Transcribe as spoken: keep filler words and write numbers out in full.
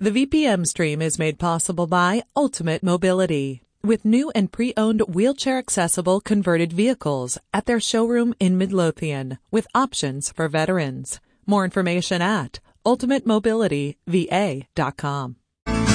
The V P M stream is made possible by Ultimate Mobility, with new and pre-owned wheelchair-accessible converted vehicles at their showroom in Midlothian, with options for veterans. More information at ultimate mobility v a dot com.